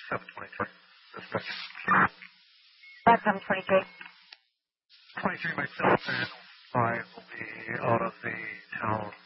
723. Dispatch. That's 723. 23 myself and 5 will be out of the town